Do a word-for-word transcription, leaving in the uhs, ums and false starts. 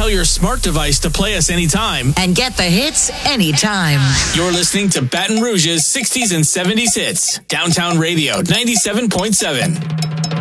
tell your smart device to play us anytime. And get the hits anytime. You're listening to Baton Rouge's sixties and seventies hits. Downtown Radio, ninety-seven point seven.